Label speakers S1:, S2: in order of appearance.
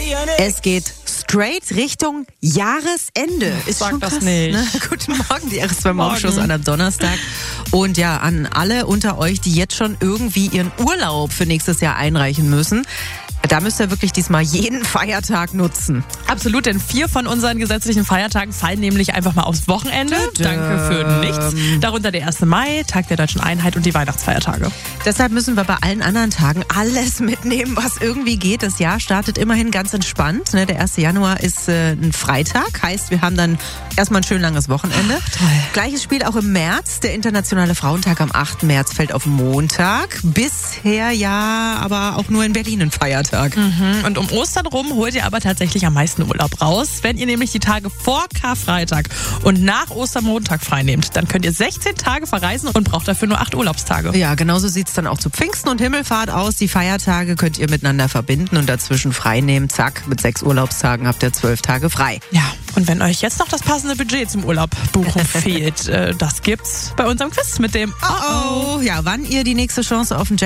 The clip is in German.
S1: Es geht straight Richtung Jahresende. Ist
S2: Sag
S1: schon
S2: das
S1: krass,
S2: nicht.
S1: Ne? Guten Morgen, die RS2-Morgenshows an einem Donnerstag. Und ja, an alle unter euch, die jetzt schon irgendwie ihren Urlaub für nächstes Jahr einreichen müssen. Da müsst ihr wirklich diesmal jeden Feiertag nutzen.
S2: Absolut, denn 4 von unseren gesetzlichen Feiertagen fallen nämlich einfach mal aufs Wochenende. Danke für nichts. Darunter der 1. Mai, Tag der Deutschen Einheit und die Weihnachtsfeiertage.
S1: Deshalb müssen wir bei allen anderen Tagen alles mitnehmen, was irgendwie geht. Das Jahr startet immerhin ganz entspannt. Ne? Der 1. Januar ist ein Freitag, heißt, wir haben dann erstmal ein schön langes Wochenende.
S2: Toll.
S1: Gleiches Spiel auch im März. Der Internationale Frauentag am 8. März fällt auf Montag. Bisher ja, aber auch nur in Berlin ein Feiertag.
S2: Und um Ostern rum holt ihr aber tatsächlich am meisten Urlaub raus. Wenn ihr nämlich die Tage vor Karfreitag und nach Ostermontag freinehmt, dann könnt ihr 16 Tage verreisen und braucht dafür nur 8 Urlaubstage.
S1: Ja, genauso sieht's dann auch zu Pfingsten und Himmelfahrt aus. Die Feiertage könnt ihr miteinander verbinden und dazwischen frei nehmen. Zack, mit 6 Urlaubstagen habt ihr 12 Tage frei.
S2: Ja, und wenn euch jetzt noch das passende Budget zum Urlaub buchen fehlt, das gibt's bei unserem Quiz mit dem
S1: Oh, ja, wann ihr die nächste Chance auf den